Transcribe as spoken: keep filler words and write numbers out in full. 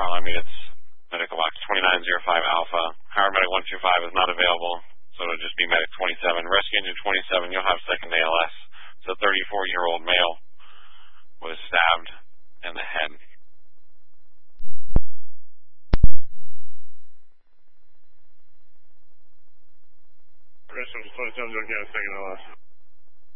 car line meet, it's medical box twenty-nine oh five Alpha. Howard Medic one two five is not available, so it'll just be Medic twenty-seven. Rescue Engine twenty-seven, you'll have second A L S. It's a thirty-four-year-old male was stabbed in the head. Rescue Engine twenty-seven, don't get a second A L S.